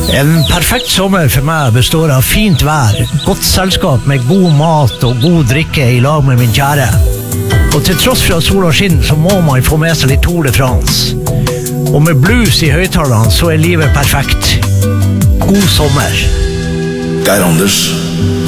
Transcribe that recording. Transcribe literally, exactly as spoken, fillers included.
En perfekt sommer for meg består av fint vær, godt selskap med god mat og god drikke i lag med min kjære. Og til tross for at sola skinner, så må man få med seg litt Tour de France. Og med blues i høyttalerne så er livet perfekt. God sommer. Geir Anders